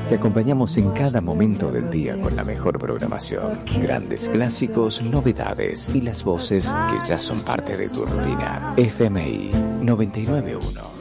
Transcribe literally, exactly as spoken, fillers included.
Te acompañamos en cada momento del día con la mejor programación, grandes clásicos, novedades y las voces que ya son parte de tu rutina. F M I noventa y nueve punto uno.